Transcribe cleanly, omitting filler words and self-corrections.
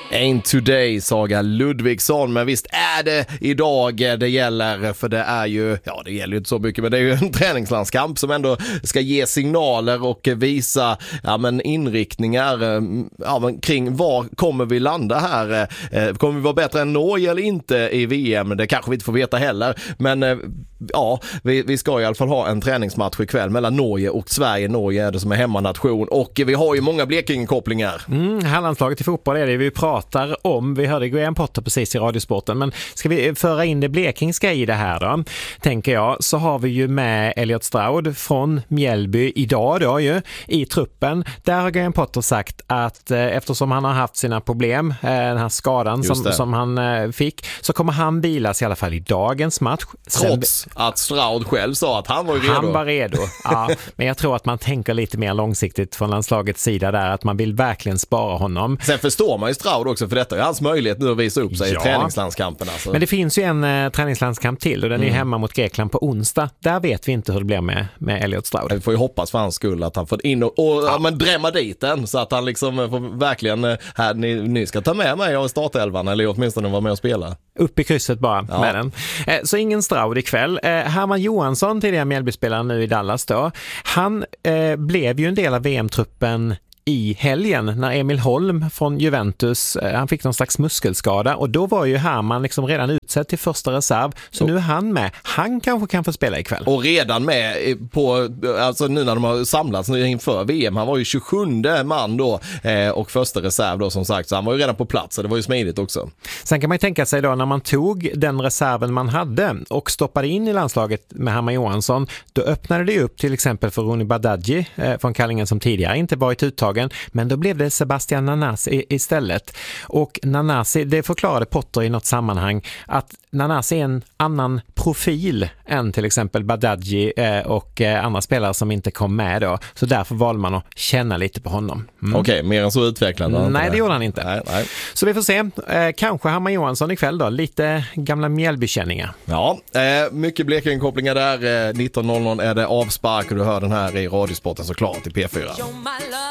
Ain't today, Saga Ludvigsson, men visst är det idag det gäller, för det är ju, ja det gäller ju inte så mycket, men det är ju en träningslandskamp som ändå ska ge signaler och visa inriktningar kring var kommer vi landa här. Kommer vi vara bättre än Norge eller inte i VM? Det kanske vi inte får veta heller, men vi ska i alla fall ha en träningsmatch ikväll mellan Norge och Sverige. Norge är det som är hemmanation och vi har ju många Blekinge-kopplingar. Hallandslaget i fotboll är det vi pratar om. Vi hörde Graham Potter precis i Radiosporten, men ska vi föra in det blekingska i det här då, tänker jag, så har vi ju med Elliot Stroud från Mjällby idag då ju i truppen. Där har Graham Potter sagt att eftersom han har haft sina problem, den här skadan som han fick, så kommer han bilas i alla fall i dagens match. Trots att Stroud själv sa att han var redo. Han var redo, ja. Men jag tror att man tänker lite mer långsiktigt från landslagets sida där, att man vill verkligen spara honom. Sen förstår man ju Stroud också, för detta är hans möjlighet nu att visa upp sig i träningslandskampen. Alltså. Men det finns ju en träningslandskamp till och den är hemma mot Grekland på onsdag. Där vet vi inte hur det blir med Elliot Stroud. Vi får ju hoppas för hans skull att han får in och drämma dit den, så att han liksom får verkligen här, ni ska ta med mig av startelvan, eller åtminstone vara med och spela. Upp i krysset bara med den. Så ingen Stroud ikväll. Herman Johansson, tidigare Mjällbyspelare nu i Dallas då, han blev ju en del av VM-truppen i helgen när Emil Holm från Juventus, han fick någon slags muskelskada, och då var ju Herman liksom redan utsedd till första reserv, så nu är han med. Han kanske kan få spela ikväll. Och redan med på, alltså nu när de har samlats nu inför VM, han var ju 27:e man då och första reserv då som sagt, så han var ju redan på plats, så det var ju smidigt också. Sen kan man ju tänka sig då, när man tog den reserven man hade och stoppade in i landslaget med Herman Johansson, då öppnade det upp till exempel för Ronny Badaji från Kallingen som tidigare inte varit uttagen. Men då blev det Sebastian Nanasi istället. Och Nanasi, det förklarade Potter i något sammanhang, att Nanasi är en annan profil än till exempel Badaji och andra spelare som inte kom med då. Så därför valde man att känna lite på honom. Okej, mer än så utvecklande. Nej, det gjorde han inte. Nej. Så vi får se. Kanske Herman Johansson ikväll då. Lite gamla Mjällbykänningar. Ja, mycket Blekinge-kopplingar där. 19.00 är det avspark och du hör den här i Radiosporten såklart i P4.